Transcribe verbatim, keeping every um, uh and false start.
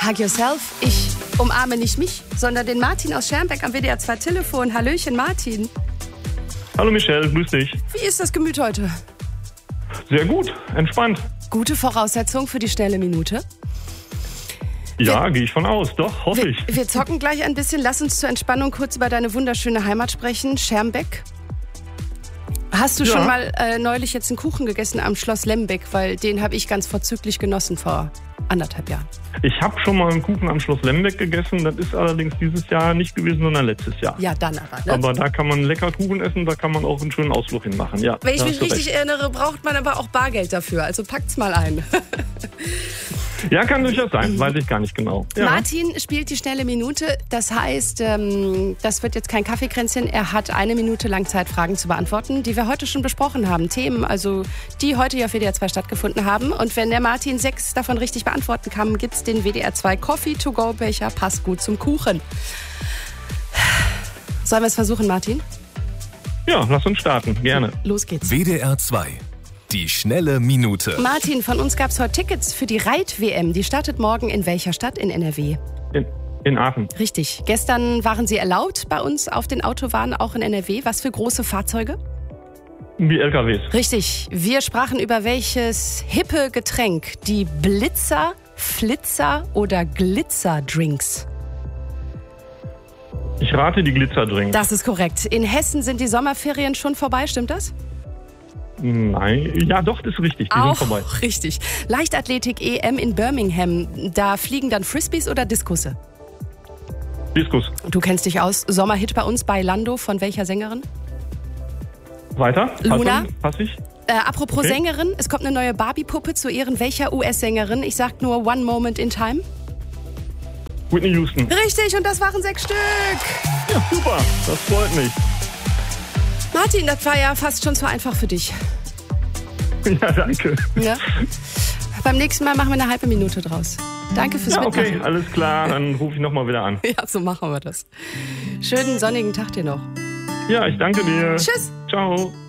Hug Yourself. Ich umarme nicht mich, sondern den Martin aus Schermbeck am W D R zwei Telefon. Hallöchen, Martin. Hallo Michelle, grüß dich. Wie ist das Gemüt heute? Sehr gut, entspannt. Gute Voraussetzung für die schnelle Minute. Ja, gehe ich von aus, doch, hoffe wir, ich. Wir zocken gleich ein bisschen. Lass uns zur Entspannung kurz über deine wunderschöne Heimat sprechen, Schermbeck. Hast du Ja. schon mal äh, neulich jetzt einen Kuchen gegessen am Schloss Lembeck? Weil den habe ich ganz vorzüglich genossen vor anderthalb Jahren. Ich habe schon mal einen Kuchen am Schloss Lembeck gegessen. Das ist allerdings dieses Jahr nicht gewesen, sondern letztes Jahr. Ja, dann aber. Ne? Aber da kann man lecker Kuchen essen, da kann man auch einen schönen Ausflug hinmachen. Ja, Wenn ich da mich hast du richtig recht. erinnere, braucht man aber auch Bargeld dafür. Also packt's mal ein. Ja, kann durchaus sein, weiß ich gar nicht genau. Ja. Martin spielt die schnelle Minute. Das heißt, ähm, das wird jetzt kein Kaffeekränzchen. Er hat eine Minute lang Zeit, Fragen zu beantworten, die wir heute schon besprochen haben. Themen, also die heute hier auf W D R zwei stattgefunden haben. Und wenn der Martin sechs davon richtig beantworten kann, gibt's den W D R zwei Coffee-to-go-Becher. Passt gut zum Kuchen. Sollen wir es versuchen, Martin? Ja, lass uns starten, gerne. Los geht's. W D R zwei. Die schnelle Minute. Martin, von uns gab's heute Tickets für die Reit-W M. Die startet morgen in welcher Stadt in N R W? In, in Aachen. Richtig. Gestern waren sie erlaubt bei uns auf den Autobahnen, auch in N R W. Was für große Fahrzeuge? Wie L K Ws. Richtig. Wir sprachen über welches hippe Getränk? Die Blitzer, Flitzer oder Glitzerdrinks? Ich rate die Glitzerdrinks. Das ist korrekt. In Hessen sind die Sommerferien schon vorbei, stimmt das? Nein, ja doch, das ist richtig, die Auch sind vorbei. richtig. Leichtathletik-E M in Birmingham. Da fliegen dann Frisbees oder Diskusse? Diskus. Du kennst dich aus. Sommerhit bei uns bei Lando. Von welcher Sängerin? Weiter? Luna? Pass, pass ich? Äh, apropos Okay. Sängerin, es kommt eine neue Barbie-Puppe zu Ehren welcher U S-Sängerin? Ich sag nur One Moment in Time. Whitney Houston. Richtig, und das waren sechs Stück. Ja, super, das freut mich. Martin, das war ja fast schon zu einfach für dich. Ja, danke. Ja? Beim nächsten Mal machen wir eine halbe Minute draus. Danke fürs Ja, okay, Mitmachen. alles klar, dann rufe ich nochmal wieder an. Ja, so machen wir das. Schönen sonnigen Tag dir noch. Ja, ich danke dir. Tschüss. Ciao.